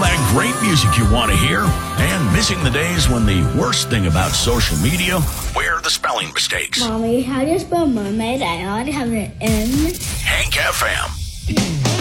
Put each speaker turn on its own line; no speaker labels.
that great music you want to hear, and missing the days when the worst thing about social media were the spelling mistakes.
Mommy, how do you spell mermaid? I already have an N.
Hank FM.